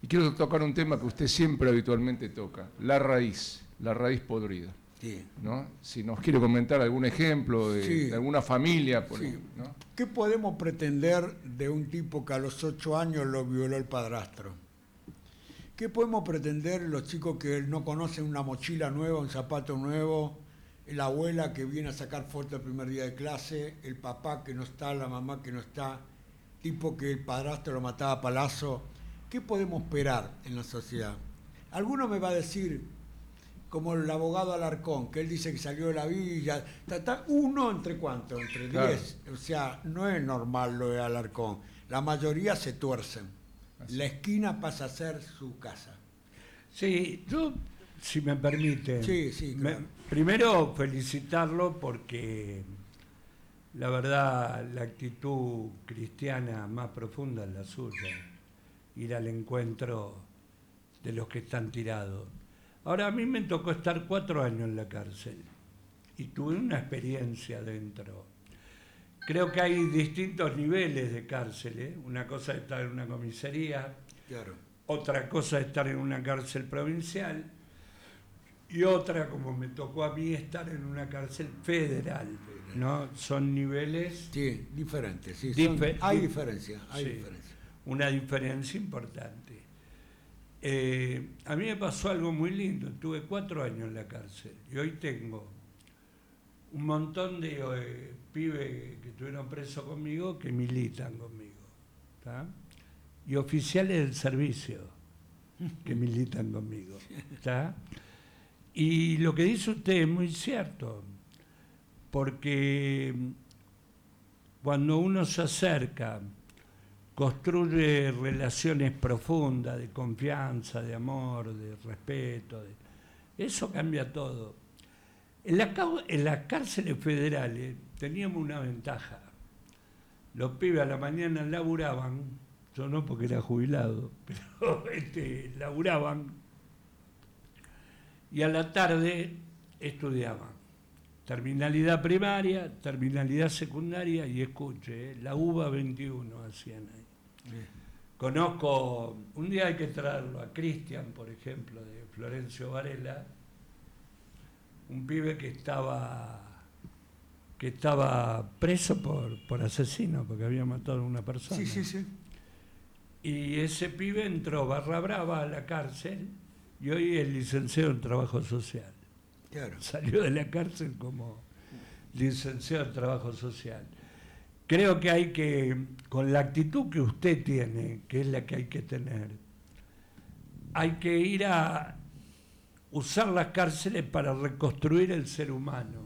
Y quiero tocar un tema que usted siempre habitualmente toca, la raíz podrida. Sí. ¿No? Si nos quiere comentar algún ejemplo Sí. de alguna familia. Sí. ¿No? ¿Qué podemos pretender de un tipo que a los 8 años lo violó el padrastro? ¿Qué podemos pretender los chicos que no conocen una mochila nueva, un zapato nuevo, la abuela que viene a sacar fotos el primer día de clase, el papá que no está, la mamá que no está, tipo que el padrastro lo mataba a palazo? ¿Qué podemos esperar en la sociedad? Alguno me va a decir, como el abogado Alarcón, que él dice que salió de la villa, uno entre cuánto, entre 10. Claro. O sea, no es normal lo de Alarcón. La mayoría se tuercen. Así. La esquina pasa a ser su casa. Sí, yo, si me permite, sí, claro. Primero felicitarlo porque la verdad la actitud cristiana más profunda es la suya, ir al encuentro de los que están tirados. Ahora, a mí me tocó estar 4 años en la cárcel y tuve una experiencia dentro. Creo que hay distintos niveles de cárcel, ¿eh? Una cosa es estar en una comisaría, claro. Otra cosa es estar en una cárcel provincial y otra, como me tocó a mí, estar en una cárcel federal, ¿no? Son niveles... Sí, diferentes, sí. Hay diferencia. Una diferencia importante. A mí me pasó algo muy lindo. Tuve 4 años en la cárcel y hoy tengo un montón de pibes que estuvieron presos conmigo que militan conmigo, ¿tá? Y oficiales del servicio que militan conmigo, ¿tá? Y lo que dice usted es muy cierto, porque cuando uno se acerca, construye relaciones profundas de confianza, de amor, de respeto, eso cambia todo. En las cárceles federales teníamos una ventaja. Los pibes a la mañana laburaban, yo no porque era jubilado, pero laburaban, y a la tarde estudiaban. Terminalidad primaria, terminalidad secundaria y escuche, la UBA 21 hacían ahí. Conozco, un día hay que traerlo a Cristian, por ejemplo, de Florencio Varela, un pibe que estaba preso por asesino, porque había matado a una persona. Sí. Y ese pibe entró barra brava a la cárcel y hoy es licenciado en trabajo social. Claro. Salió de la cárcel como licenciado en trabajo social. Creo que hay que, con la actitud que usted tiene, que es la que hay que tener, hay que ir a usar las cárceles para reconstruir el ser humano.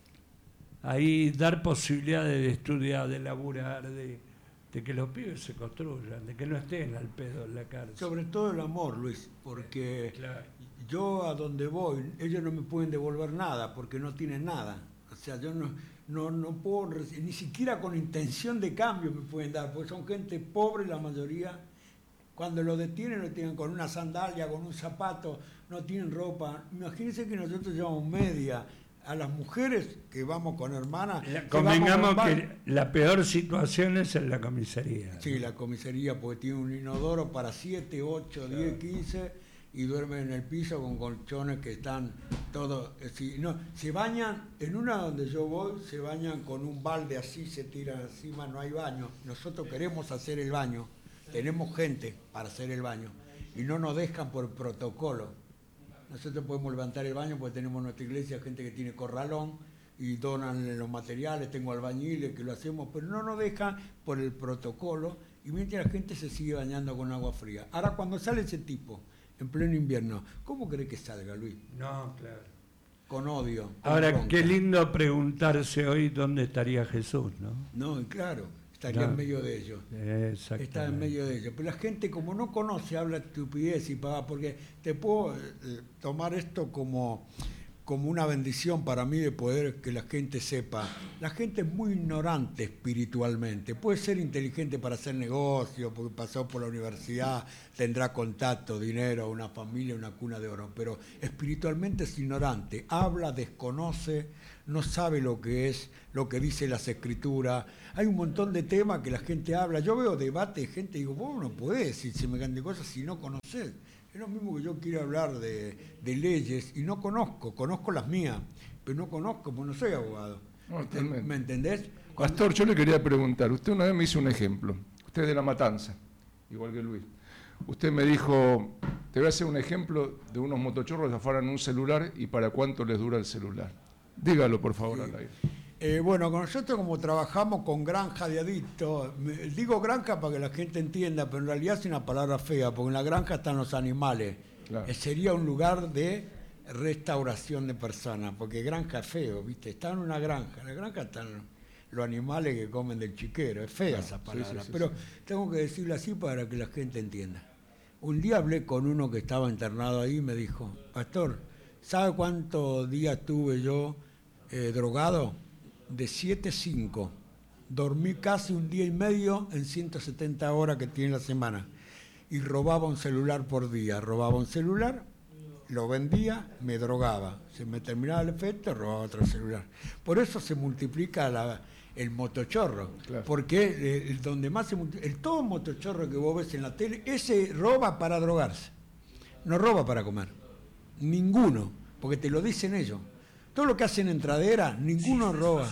Ahí dar posibilidades de estudiar, de laburar, de que los pibes se construyan, de que no estén al pedo en la cárcel. Sobre todo el amor, Luis, porque claro. Yo a donde voy, ellos no me pueden devolver nada, porque no tienen nada. O sea, yo no puedo, ni siquiera con intención de cambio me pueden dar, porque son gente pobre la mayoría. Cuando lo tienen con una sandalia, con un zapato, no tienen ropa. Imagínense que nosotros llevamos media. A las mujeres que vamos con hermanas... Convengamos que la peor situación es en la comisaría. Sí, la comisaría, porque tiene un inodoro para 7, 8, 10, 15 y duermen en el piso con colchones que están todos... se bañan, en una donde yo voy, se bañan con un balde así, se tiran encima, no hay baño. Nosotros queremos hacer el baño, tenemos gente para hacer el baño y no nos dejan por protocolo. Nosotros podemos levantar el baño porque tenemos en nuestra iglesia gente que tiene corralón y donan los materiales, tengo albañiles que lo hacemos, pero no nos dejan por el protocolo y mientras la gente se sigue bañando con agua fría. Ahora, cuando sale ese tipo, en pleno invierno, ¿cómo cree que salga, Luis? No, claro. Con odio. Con ahora, bronca. Qué lindo preguntarse hoy dónde estaría Jesús, ¿no? No, claro. Estaría en medio de ellos. Está en medio de ellos. Pero la gente, como no conoce, habla estupidez y paga, porque te puedo tomar esto como una bendición para mí de poder que la gente sepa. La gente es muy ignorante espiritualmente. Puede ser inteligente para hacer negocios, porque pasó por la universidad, tendrá contacto, dinero, una familia, una cuna de oro, pero espiritualmente es ignorante, habla, desconoce, no sabe lo que es, lo que dice las escrituras. Hay un montón de temas que la gente habla. Yo veo debate de gente y digo, vos no podés decir semejante cosas si no conocés. Es lo mismo que yo quiero hablar de leyes y no conozco las mías, pero no conozco, porque no soy abogado. No, ¿Me entendés? Pastor, yo le quería preguntar, usted una vez me hizo un ejemplo, usted es de La Matanza, igual que Luis. Usted me dijo, te voy a hacer un ejemplo de unos motochorros que afanan un celular y para cuánto les dura el celular. Dígalo, por favor, al aire. Bueno, con nosotros como trabajamos con granja de adictos, digo granja para que la gente entienda, pero en realidad es una palabra fea, porque en la granja están los animales. Claro. Sería un lugar de restauración de personas, porque granja es feo, ¿viste? Está en una granja, en la granja están los animales que comen del chiquero, es fea esa palabra, pero tengo que decirlo así para que la gente entienda. Un día hablé con uno que estaba internado ahí y me dijo, pastor, ¿sabe cuántos días tuve yo drogado? De 7 a 5. Dormí casi un día y medio en 170 horas que tiene la semana. Y robaba un celular por día. Robaba un celular, lo vendía, me drogaba. Se me terminaba el efecto, robaba otro celular. Por eso se multiplica el motochorro. Claro. Porque donde más se multiplica, todo motochorro que vos ves en la tele, ese roba para drogarse. No roba para comer. Ninguno. Porque te lo dicen ellos. Todo lo que hacen entradera, ninguno roba.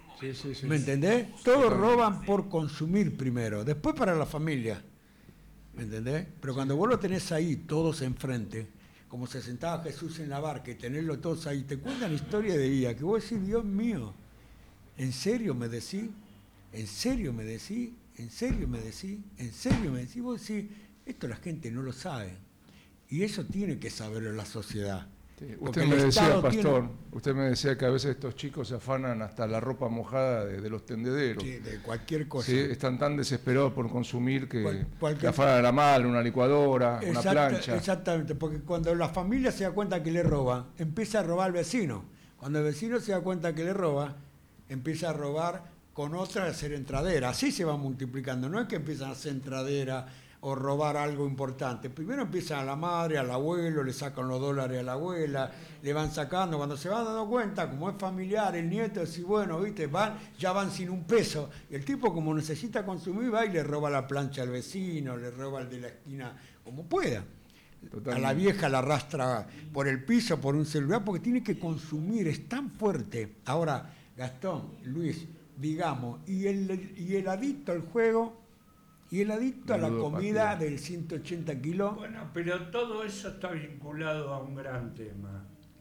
¿Me entendés? Todos roban por consumir primero, después para la familia. ¿Me entendés? Pero cuando vos lo tenés ahí, todos enfrente, como se sentaba Jesús en la barca y tenerlo todos ahí, te cuentan historia de vida, que vos decís, Dios mío, ¿en serio me decís? ¿En serio me decís? ¿En serio me decís? ¿En serio me decís? Vos decís, esto la gente no lo sabe. Y eso tiene que saberlo la sociedad. Sí. Usted me decía, pastor, usted me decía que a veces estos chicos se afanan hasta la ropa mojada de los tendederos. Sí, de cualquier cosa. Sí, están tan desesperados por consumir que afanan la madre, una licuadora, una plancha. Exactamente, porque cuando la familia se da cuenta que le roba, empieza a robar al vecino. Cuando el vecino se da cuenta que le roba, empieza a robar con otra a hacer entradera. Así se va multiplicando. No es que empiezan a hacer entradera o robar algo importante. Primero empiezan a la madre, al abuelo, le sacan los dólares a la abuela, le van sacando. Cuando se van dando cuenta, como es familiar, el nieto dice, bueno, viste, ya van sin un peso. Y el tipo, como necesita consumir, va y le roba la plancha al vecino, le roba al de la esquina, como pueda. Totalmente. A la vieja la arrastra por el piso, por un celular, porque tiene que consumir, es tan fuerte. Ahora, Gastón, Luis, digamos, y el adicto al juego, y el adicto a la comida del 180 kilos. Bueno, pero todo eso está vinculado a un gran tema,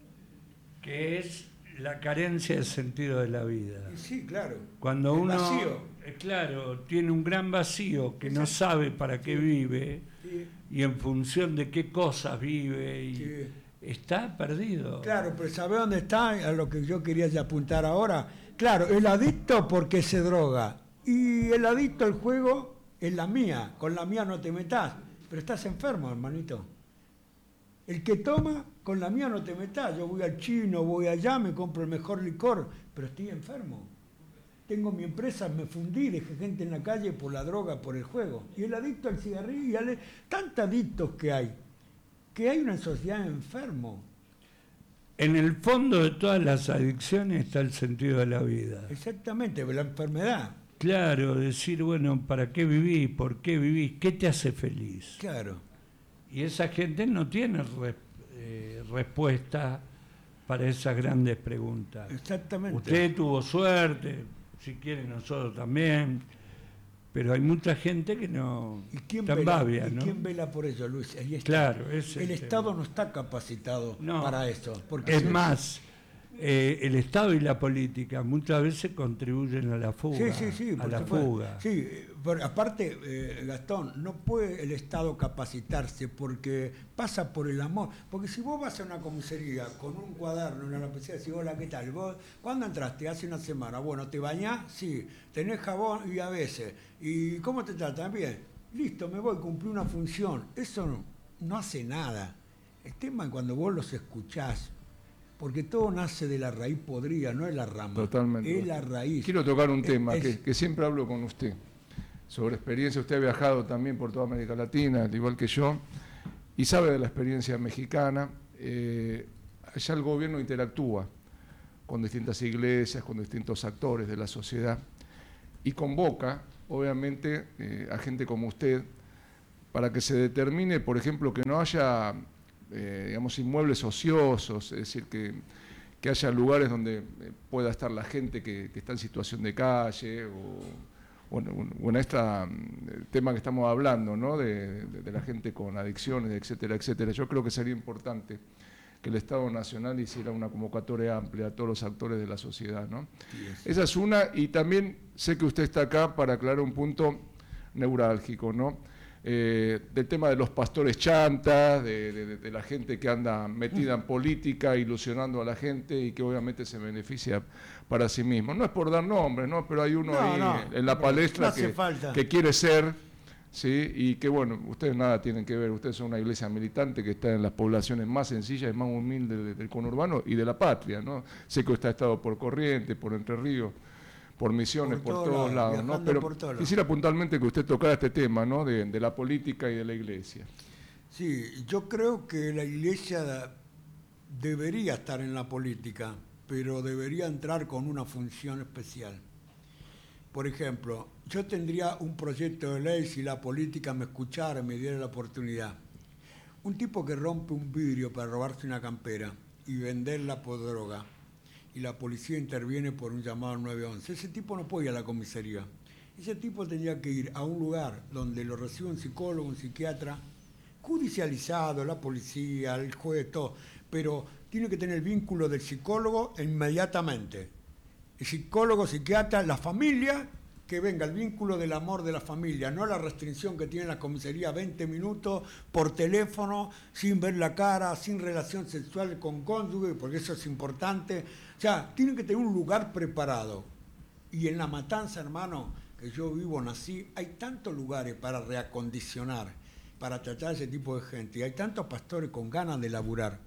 que es la carencia de sentido de la vida. Sí, claro. Cuando el uno, vacío. Claro, tiene un gran vacío que no sabe para qué vive y en función de qué cosas vive y está perdido. Claro, pero ¿sabe dónde está? A lo que yo quería ya apuntar ahora. Claro, el adicto porque se droga y el adicto al juego es la mía, con la mía no te metas, pero estás enfermo, hermanito. El que toma, con la mía no te metas. Yo voy al chino, voy allá, me compro el mejor licor, pero estoy enfermo. Tengo mi empresa, me fundí, dejé gente en la calle por la droga, por el juego. Y el adicto al cigarrillo, tantos adictos que hay una sociedad enfermo. En el fondo de todas las adicciones está el sentido de la vida. Exactamente, la enfermedad. Claro, decir, bueno, ¿para qué vivís? ¿Por qué vivís? ¿Qué te hace feliz? Claro. Y esa gente no tiene respuesta para esas grandes preguntas. Exactamente. Usted tuvo suerte, si quiere nosotros también, pero hay mucha gente que no está en babia, ¿no? ¿Y quién vela por eso, Luis? Ahí está. Claro, el Estado no está capacitado para eso. Es más, el Estado y la política muchas veces contribuyen a la fuga. Sí, a la fuga. Sí, pero aparte, Gastón, no puede el Estado capacitarse porque pasa por el amor. Porque si vos vas a una comisaría con un cuaderno, una lapicera, y decís, hola, ¿qué tal? ¿Vos cuándo entraste? Hace una semana. Bueno, ¿te bañás? Sí. ¿Tenés jabón? Y a veces. ¿Y cómo te tratan? Bien. Listo, me voy, cumplí una función. Eso no hace nada. El tema es cuando vos los escuchás. Porque todo nace de la raíz podrida, no es la rama. Totalmente. Es la raíz. Quiero tocar un tema que siempre hablo con usted. sobre experiencia. Usted ha viajado también por toda América Latina, al igual que yo, y sabe de la experiencia mexicana. Allá el gobierno interactúa con distintas iglesias, con distintos actores de la sociedad, y convoca, obviamente, a gente como usted, para que se determine, por ejemplo, que no haya, digamos, inmuebles ociosos, es decir, que haya lugares donde pueda estar la gente que está en situación de calle, o en este tema que estamos hablando, ¿no? de la gente con adicciones, etcétera, etcétera. Yo creo que sería importante que el Estado Nacional hiciera una convocatoria amplia a todos los actores de la sociedad, ¿no? Sí. Esa es una, y también sé que usted está acá para aclarar un punto neurálgico, ¿no? Del tema de los pastores chantas, de la gente que anda metida en política, ilusionando a la gente y que obviamente se beneficia para sí mismo. No es por dar nombres, ¿no? Pero hay uno en la palestra que quiere ser, ¿sí? Y que, bueno, ustedes nada tienen que ver. Ustedes son una iglesia militante que está en las poblaciones más sencillas y más humildes del conurbano y de la patria, ¿no? Sé que usted ha estado por Corrientes, por Entre Ríos, por Misiones, por todos lados, ¿no? Pero quisiera puntualmente que usted tocara este tema, ¿no? De la política y de la iglesia. Sí, yo creo que la iglesia debería estar en la política, pero debería entrar con una función especial. Por ejemplo, yo tendría un proyecto de ley si la política me escuchara y me diera la oportunidad. Un tipo que rompe un vidrio para robarse una campera y venderla por droga, y la policía interviene por un llamado al 911. Ese tipo no puede ir a la comisaría. Ese tipo tendría que ir a un lugar donde lo reciba un psicólogo, un psiquiatra, judicializado, la policía, el juez, todo, pero tiene que tener el vínculo del psicólogo inmediatamente. El psicólogo, psiquiatra, la familia, que venga el vínculo del amor de la familia, no la restricción que tiene la comisaría, 20 minutos por teléfono, sin ver la cara, sin relación sexual con cónyuge, porque eso es importante. O sea, tienen que tener un lugar preparado. Y en La Matanza, hermano, que yo vivo, nací, hay tantos lugares para reacondicionar, para tratar a ese tipo de gente. Y hay tantos pastores con ganas de laburar,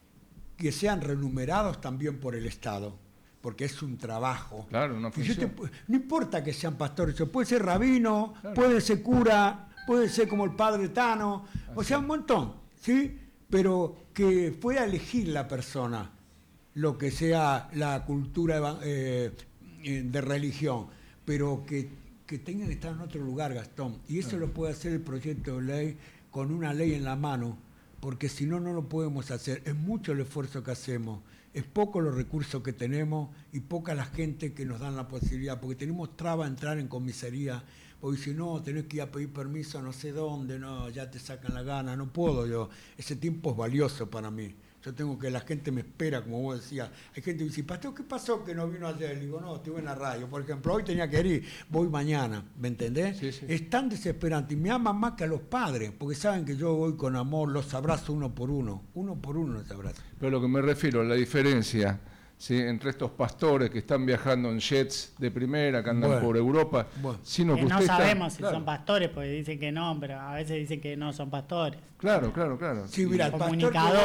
que sean remunerados también por el Estado, porque es un trabajo. Claro, una función. No importa que sean pastores, puede ser rabino, claro, puede ser cura, puede ser como el padre Tano, o sea, un montón, ¿sí? Pero que pueda elegir la persona lo que sea la cultura de religión, pero que tengan que estar en otro lugar, Gastón. Y eso lo puede hacer el proyecto de ley con una ley en la mano, porque si no, no lo podemos hacer. Es mucho el esfuerzo que hacemos, es poco los recursos que tenemos y poca la gente que nos dan la posibilidad, porque tenemos traba a entrar en comisaría, porque si no, tenés que ir a pedir permiso no sé dónde, no, ya te sacan la gana, no puedo yo. Ese tiempo es valioso para mí. Yo tengo que la gente me espera, como vos decías. Hay gente que dice, pastor, ¿qué pasó que no vino ayer? Le digo, no, estuve en la radio. Por ejemplo, hoy tenía que ir, voy mañana, ¿me entendés? Sí, sí. Es tan desesperante y me aman más que a los padres, porque saben que yo voy con amor, los abrazo uno por uno los abrazo. Pero lo que me refiero, la diferencia, ¿sí?, entre estos pastores que están viajando en jets de primera, que andan por Europa, sino que no usted sabemos si claro, son pastores, porque dicen que no, pero a veces dicen que no son pastores. Claro. Sí, mira, el pastor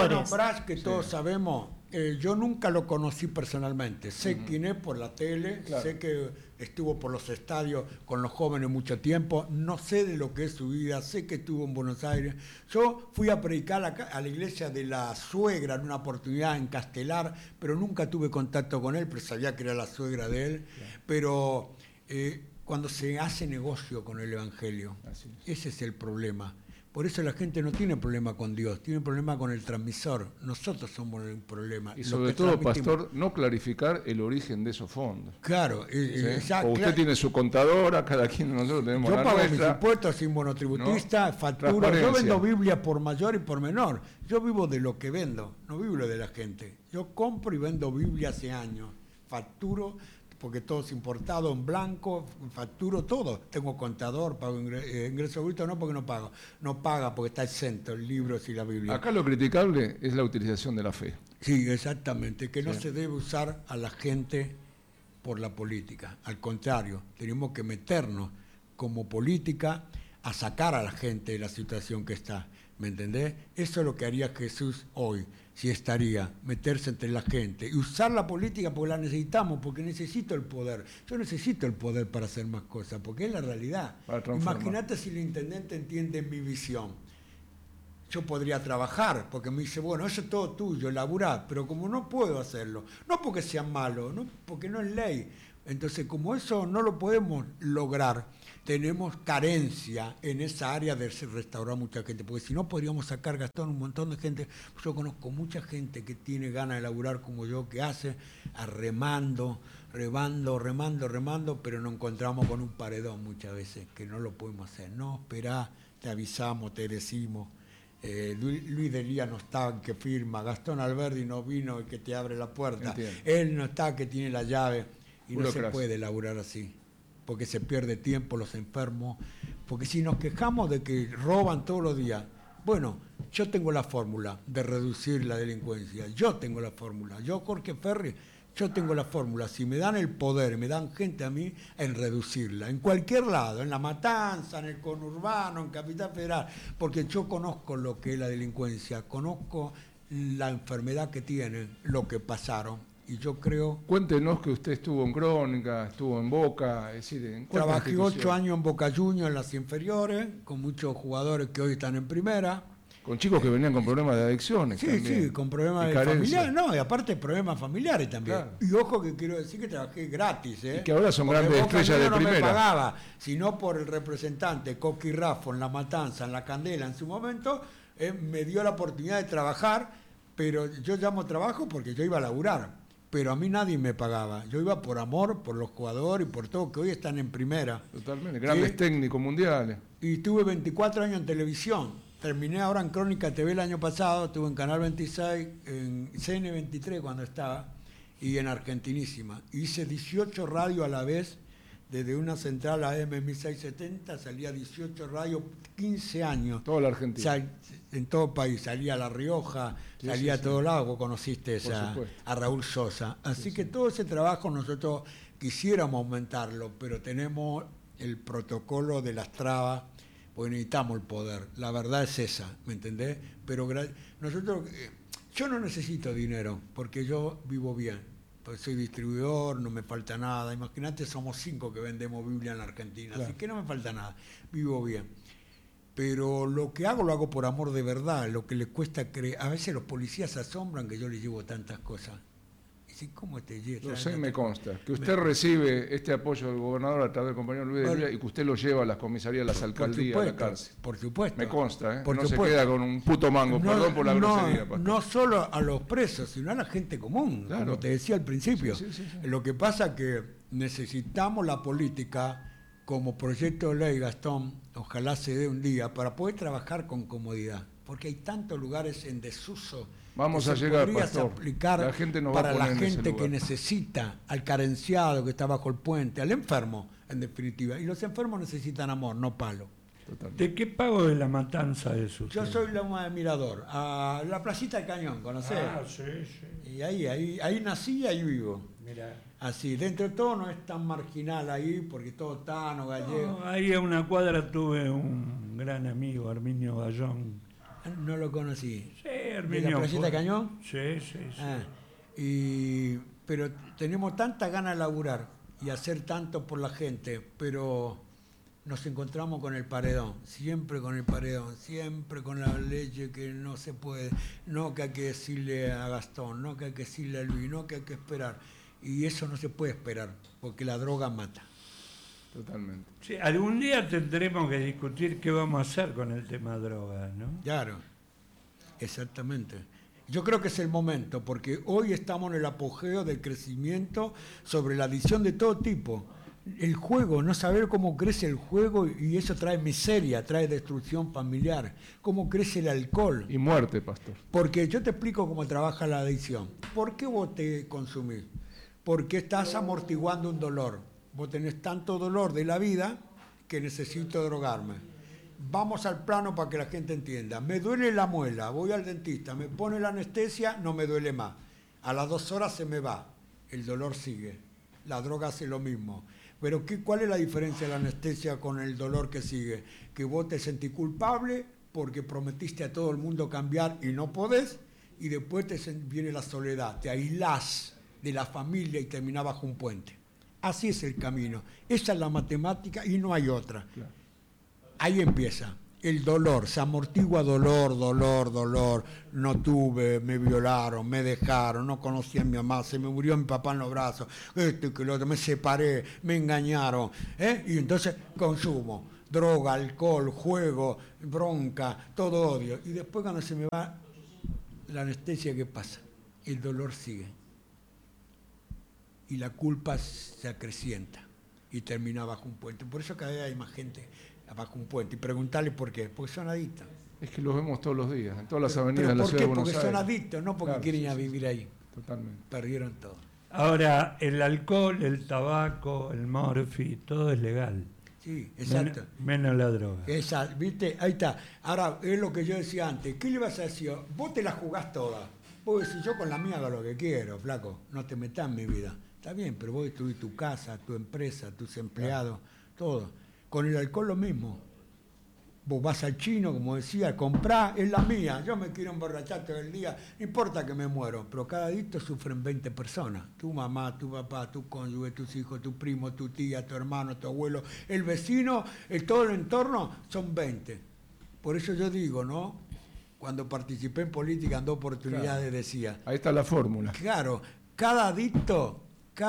que todos sabemos, yo nunca lo conocí personalmente. Sé quién es por la tele, claro, sé que estuvo por los estadios con los jóvenes mucho tiempo, no sé de lo que es su vida, sé que estuvo en Buenos Aires. Yo fui a predicar a la iglesia de la suegra en una oportunidad en Castelar, pero nunca tuve contacto con él, pero sabía que era la suegra de él. Claro. Pero cuando se hace negocio con el Evangelio, ese es el problema. Por eso la gente no tiene problema con Dios, tiene problema con el transmisor. Nosotros somos el problema. Y sobre todo, pastor, no clarificar el origen de esos fondos. Claro. ¿Sí? O usted tiene su contadora, cada quien de nosotros tenemos la nuestra. Yo pago mis impuestos, soy monotributista, ¿no? Facturo. Yo vendo Biblia por mayor y por menor. Yo vivo de lo que vendo, no vivo de la gente. Yo compro y vendo Biblia hace años. Facturo, porque todo es importado en blanco, facturo todo. Tengo contador, pago ingreso bruto, no porque no pago. No paga porque está exento el libro y la Biblia. Acá lo criticable es la utilización de la fe. Sí, exactamente, que no se debe usar a la gente por la política. Al contrario, tenemos que meternos como política a sacar a la gente de la situación que está. ¿Me entendés? Eso es lo que haría Jesús hoy, si estaría, meterse entre la gente y usar la política porque la necesitamos, porque necesito el poder. Yo necesito el poder para hacer más cosas, porque es la realidad. Imagínate si el intendente entiende mi visión. Yo podría trabajar, porque me dice, bueno, eso es todo tuyo, laburar, pero como no puedo hacerlo, no porque sea malo, no, porque no es ley. Entonces, como eso no lo podemos lograr, tenemos carencia en esa área de restaurar mucha gente, porque si no podríamos sacar, Gastón, un montón de gente. Yo conozco mucha gente que tiene ganas de laburar como yo, que hace remando, pero nos encontramos con un paredón muchas veces, que no lo podemos hacer. No, esperá, te avisamos, te decimos. Luis Delía no está, que firma. Gastón Alberdi no vino, el que te abre la puerta. Entiendo. Él no está, que tiene la llave. Y no se Burocracia. puede laburar así, porque se pierde tiempo, los enfermos. Porque si nos quejamos de que roban todos los días, bueno, yo tengo la fórmula de reducir la delincuencia. Yo tengo la fórmula. Yo, Jorge Ferri, yo tengo la fórmula. Si me dan el poder, me dan gente a mí, en reducirla. En cualquier lado, en La Matanza, en el conurbano, en Capital Federal. Porque yo conozco lo que es la delincuencia, conozco la enfermedad que tienen, lo que pasaron. Y yo creo... Cuéntenos que usted estuvo en Crónica, estuvo en Boca, es decir, ¿en cuántas Trabajé 8 instituciones? años en Boca Juniors, en las inferiores, con muchos jugadores que hoy están en primera. Con chicos que venían con problemas de adicciones. Sí, también, sí, con problemas y carencia. familiares, no, y aparte problemas familiares también. Claro. Y ojo que quiero decir que trabajé gratis, ¿eh? Y que ahora son Porque grandes Boca estrellas de Juniors no primera. me pagaba, sino por el representante Coqui Raffo en La Matanza, en La Candela en su momento, me dio la oportunidad de trabajar, pero yo llamo trabajo porque yo iba a laburar. Pero a mí nadie me pagaba. Yo iba por amor, por los jugadores y por todo, que hoy están en primera. Totalmente, grandes Sí. técnicos mundiales. Y tuve 24 años en televisión. Terminé ahora en Crónica TV el año pasado, estuve en Canal 26, en CN23 cuando estaba, y en Argentinísima. Hice 18 radios a la vez, desde una central AM 1670, salía 18 radios, 15 años. Toda la Argentina. En todo el país, salía a La Rioja, Sí, salía sí, a todos lados, vos conociste Por supuesto. a Raúl Sosa. Así que todo ese trabajo nosotros quisiéramos aumentarlo, pero tenemos el protocolo de las trabas, porque necesitamos el poder. La verdad es esa, ¿me entendés? Pero nosotros, yo no necesito dinero, porque yo vivo bien. Pues soy distribuidor, no me falta nada. Imagínate, somos 5 que vendemos Biblia en la Argentina, Claro. así que no me falta nada. Vivo bien. Pero lo que hago lo hago por amor de verdad, lo que les cuesta creer. A veces los policías se asombran que yo les llevo tantas cosas. Y dicen, ¿cómo te llevo? Lo sé, me consta. Que usted recibe este apoyo del gobernador a través del compañero Luis de Villa y que usted lo lleva a las comisarías, a las alcaldías, a la cárcel. Por supuesto. Me consta, ¿eh? Por No supuesto. se queda con un puto mango, perdón por la grosería, pastor. No solo a los presos, sino a la gente común, Claro. como te decía al principio. Sí, sí, sí. Lo que pasa es que necesitamos la política como proyecto de ley, Gastón, ojalá se dé un día, para poder trabajar con comodidad, porque hay tantos lugares en desuso. Vamos que a se llegar, podría pastor. aplicar La gente nos va a para la poner en ese gente que lugar. necesita, al carenciado que está bajo el puente, al enfermo, en definitiva. Y los enfermos necesitan amor, no palo. Totalmente. ¿De qué pago de La Matanza es usted? Yo soy la Mirador, a la Placita del Cañón, ¿conocés? Ah, sí, sí. Y ahí nací y ahí vivo. Mirá. Así, dentro de todo no es tan marginal ahí, porque todo tano, gallego. No, ahí a una cuadra tuve un gran amigo, Herminio Gallón. No lo conocí. Sí, ¿De Herminio. la Placita fue- del Cañón? Sí, sí, sí. Ah, pero tenemos tanta ganas de laburar y hacer tanto por la gente, pero nos encontramos con el paredón, siempre con el paredón, siempre con la ley que no se puede, no que hay que decirle a Gastón, no que hay que decirle a Luis, no que hay que esperar. Y eso no se puede esperar, porque la droga mata. Totalmente. Sí, algún día tendremos que discutir qué vamos a hacer con el tema drogas, ¿no? Claro, exactamente. Yo creo que es el momento, porque hoy estamos en el apogeo del crecimiento sobre la adicción de todo tipo. El juego, no saber cómo crece el juego, y eso trae miseria, trae destrucción familiar. Cómo crece el alcohol. Y muerte, pastor. Porque yo te explico cómo trabaja la adicción. ¿Por qué vos te consumís? Porque estás amortiguando un dolor. Vos tenés tanto dolor de la vida que necesito drogarme. Vamos al plano para que la gente entienda. Me duele la muela, voy al dentista, me pone la anestesia, no me duele más. A las 2 horas se me va, el dolor sigue. La droga hace lo mismo. Pero ¿cuál es la diferencia de la anestesia con el dolor que sigue? Que vos te sentís culpable porque prometiste a todo el mundo cambiar y no podés, y después viene la soledad, te aislás de la familia y terminás bajo un puente. Así es el camino. Esa es la matemática y no hay otra. Claro. Ahí empieza. El dolor, se amortigua dolor. No tuve, me violaron, me dejaron, no conocí a mi mamá, se me murió mi papá en los brazos, esto y que lo otro, me separé, me engañaron. Y entonces consumo, droga, alcohol, juego, bronca, todo odio. Y después cuando se me va la anestesia, ¿qué pasa? El dolor sigue. Y la culpa se acrecienta y termina bajo un puente. Por eso cada vez hay más gente bajo un puente. Y preguntarle por qué. Porque son adictos. Es que los vemos todos los días, en todas las avenidas ¿Pero de la por ciudad qué? de Buenos Porque Aires. son adictos, no porque Claro, quieren sí, ir a sí, vivir ahí. Totalmente. Perdieron todo. Ahora, el alcohol, el tabaco, el morfi, todo es legal. Sí, exacto. Menos la droga. ¿Viste? Ahí está. Ahora, es lo que yo decía antes. ¿Qué le vas a decir? Vos te la jugás toda. Vos decís, yo con la mía hago lo que quiero, flaco. No te metas en mi vida. Está bien, pero vos destruís tu casa, tu empresa, tus empleados, todo. Con el alcohol lo mismo. Vos vas al chino, como decía, comprá, es la mía. Yo me quiero emborrachar todo el día. No importa que me muero, pero cada adicto sufren 20 personas. Tu mamá, tu papá, tu cónyuge, tus hijos, tu primo, tu tía, tu hermano, tu abuelo, el vecino, todo el entorno, son 20. Por eso yo digo, ¿no? Cuando participé en política en 2 oportunidades decía... Ahí está la fórmula. Claro, cada adicto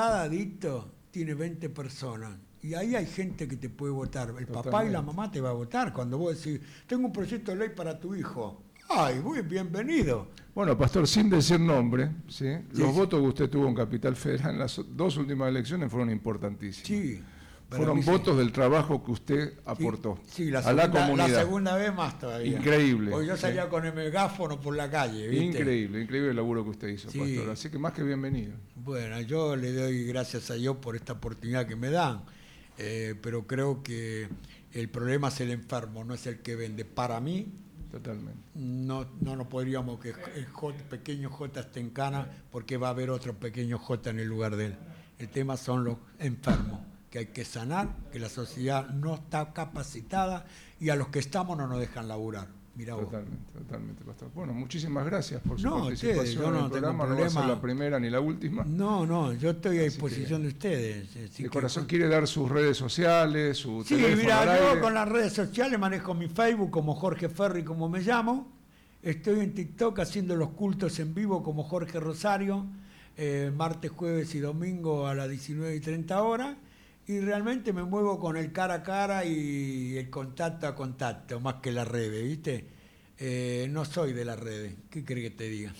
tiene 20 personas. Y ahí hay gente que te puede votar. El papá y la mamá te va a votar. Cuando vos decís, tengo un proyecto de ley para tu hijo. ¡Ay, muy bienvenido! Bueno, pastor, sin decir nombre, ¿sí? Los Sí. votos que usted tuvo en Capital Federal en las 2 últimas elecciones fueron importantísimos. Sí. Fueron votos del trabajo que usted aportó Sí, a la comunidad. la segunda vez más todavía. Increíble. Porque yo salía Sí. con el megáfono por la calle, ¿viste? Increíble el laburo que usted hizo, Sí. pastor. Así que más que bienvenido. Bueno, yo le doy gracias a Dios por esta oportunidad que me dan, pero creo que el problema es el enfermo, no es el que vende. Para mí, Totalmente. no podríamos que el pequeño J esté en cana porque va a haber otro pequeño J en el lugar de él. El tema son los enfermos, que hay que sanar, que la sociedad no está capacitada y a los que estamos no nos dejan laburar. Mirá vos. Totalmente, pastor. Bueno, muchísimas gracias por su No, participación ustedes, yo en no el tengo programa. No va a ser problema. la primera ni la última. No, yo estoy a Así disposición de ustedes. así De que- corazón, ¿quiere dar sus redes sociales, su Sí, teléfono mira, al yo aire? con las redes sociales manejo mi Facebook como Jorge Ferri, como me llamo. Estoy en TikTok haciendo los cultos en vivo como Jorge Rosario, martes, jueves y domingo a las 19:30 horas. Y realmente me muevo con el cara a cara y el contacto a contacto, más que las redes, ¿viste? No soy de las redes, ¿qué crees que te diga?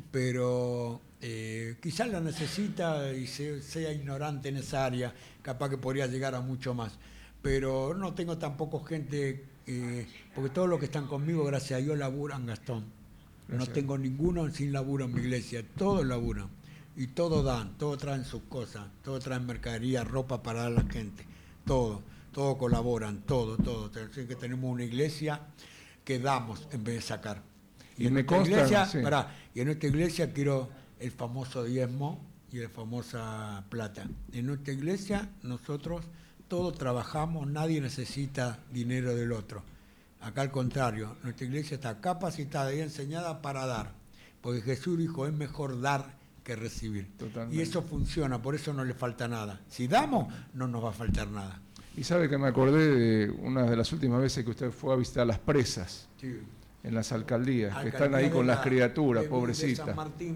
Pero quizás la necesita y sea ignorante en esa área, capaz que podría llegar a mucho más. Pero no tengo tampoco gente, porque todos los que están conmigo, gracias a Dios, laburan, Gastón. Gracias. No tengo ninguno sin laburo en mi iglesia, todos laburan. Y todos dan, todos traen sus cosas, todos traen mercadería, ropa para dar a la gente, todos colaboran, todo. Así que tenemos una iglesia que damos en vez de sacar. Y en me nuestra consta, iglesia, sí. y en nuestra iglesia quiero el famoso diezmo y la famosa plata. En nuestra iglesia nosotros todos trabajamos, nadie necesita dinero del otro. Acá al contrario, nuestra iglesia está capacitada y enseñada para dar, porque Jesús dijo, es mejor dar que recibir. Totalmente. Y eso funciona, por eso no le falta nada. Si damos, no nos va a faltar nada. Y sabe que me acordé de una de las últimas veces que usted fue a visitar las presas Sí. en las alcaldías, que Alcaldía están ahí con de las criaturas, de pobrecitas. San Martín,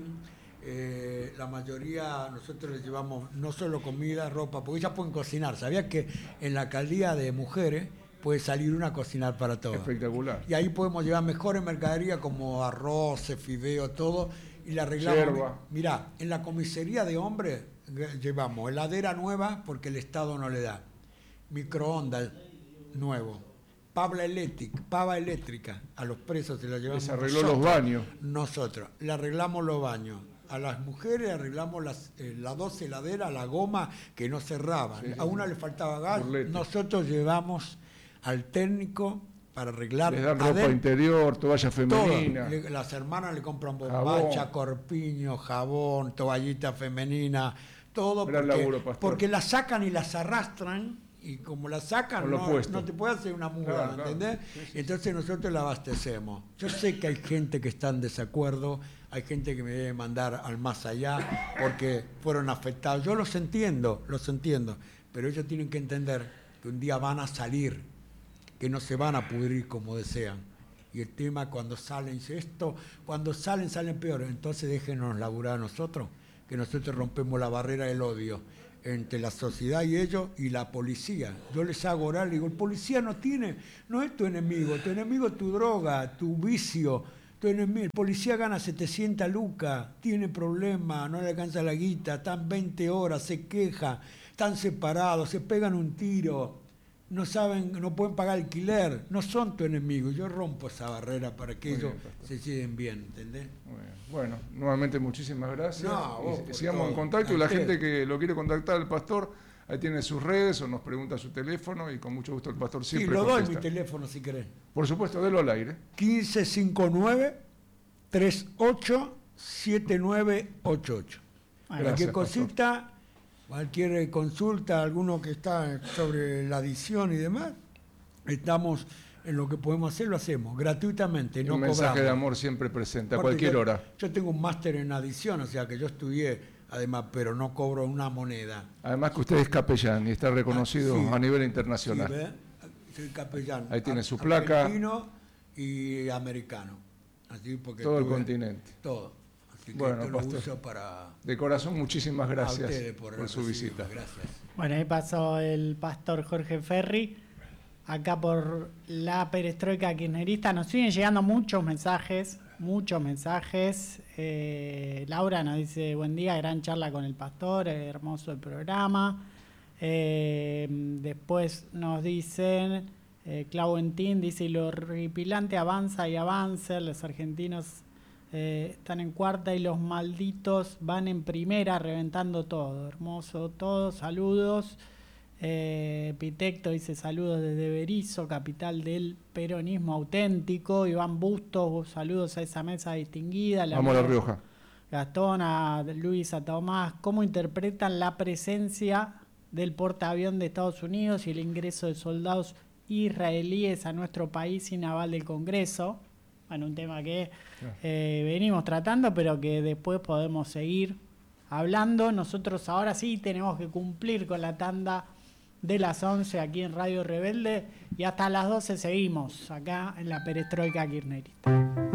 la mayoría nosotros les llevamos no solo comida, ropa, porque ellas pueden cocinar. ¿Sabías que en la alcaldía de mujeres puede salir una a cocinar para todos? Espectacular. Y ahí podemos llevar mejores mercadería como arroz, fideo, todo, y la arreglamos. Yerba. Mirá, en la comisaría de hombres llevamos heladera nueva porque el Estado no le da, microondas nuevo, pava eléctrica, a los presos se la llevamos. Les arregló nosotros. los baños. Nosotros, le arreglamos los baños. A las mujeres arreglamos las 12 heladeras, la goma que no cerraban. Sí, sí, A una sí. le faltaba gas. Burlete. Nosotros llevamos al técnico para arreglar. Les dan ropa adentro, interior, toalla femenina. todo. Las hermanas le compran Jabón. bombacha, corpiño, jabón, toallita femenina, todo Gran laburo, pastor. porque las sacan y las arrastran y como la sacan, Con lo puesto. no te puede hacer una muda, Claro, claro. ¿entendés? Sí, sí, Entonces nosotros la abastecemos. Yo sé que hay gente que está en desacuerdo, hay gente que me debe mandar al más allá porque fueron afectados. Yo los entiendo, pero ellos tienen que entender que un día van a salir, que no se van a pudrir como desean. Y el tema cuando salen, dice esto, cuando salen peor. Entonces déjenos laburar a nosotros, que nosotros rompemos la barrera del odio entre la sociedad y ellos y la policía. Yo les hago orar, digo, el policía no es tu enemigo es tu droga, tu vicio, tu enemigo. El policía gana 700 lucas, tiene problemas, no le alcanza la guita, están 20 horas, se queja, están separados, se pegan un tiro, no saben, no pueden pagar alquiler, no son tu enemigo. Yo rompo esa barrera para que Muy ellos bien, pastor. se lleven bien, ¿entendés? Muy bien. Bueno, nuevamente muchísimas gracias. No, vos Y por sigamos todo. en contacto. Y A la usted. gente que lo quiere contactar al pastor, ahí tiene sus redes o nos pregunta su teléfono y con mucho gusto el pastor Sí, siempre lo doy mi contesta. teléfono si querés. Por supuesto, délo al aire. 1559-387988. Gracias, Cualquier cosita, cualquier consulta, alguno que está sobre la adicción y demás, estamos en lo que podemos hacer, lo hacemos gratuitamente, no Un mensaje cobramos. de amor siempre presente, a Aparte, cualquier yo- hora. Yo tengo un máster en adicción, o sea que yo estudié, además, pero no cobro una moneda. Además que usted es capellán y está reconocido Sí. a nivel Sí, internacional. ¿ves? Soy capellán. Ahí tiene su placa. Argentino y americano. Así porque Todo el tuve- continente. Todo. Así que Bueno, esto lo pastor. uso para De corazón, muchísimas a gracias ustedes por haber su recibido. visita. Gracias. Bueno, ahí pasó el pastor Jorge Ferri, acá por la perestroika kirchnerista. Nos siguen llegando muchos mensajes. Laura nos dice, buen día, gran charla con el pastor, hermoso el programa. Después nos dicen, Clauentín dice, y lo horripilante avanza y avanza, los argentinos están en cuarta y los malditos van en primera, reventando todo. Hermoso todo, saludos. Pitecto dice saludos desde Berizo, capital del peronismo auténtico. Iván Bustos, saludos a esa mesa distinguida. Vamos a La Rioja. Gastón, a Luis, a Tomás. ¿Cómo interpretan la presencia del portaavión de Estados Unidos y el ingreso de soldados israelíes a nuestro país sin aval del Congreso? Bueno, un tema que venimos tratando, pero que después podemos seguir hablando. Nosotros ahora sí tenemos que cumplir con la tanda de las 11 aquí en Radio Rebelde y hasta las 12 seguimos acá en la perestroika kirchnerista.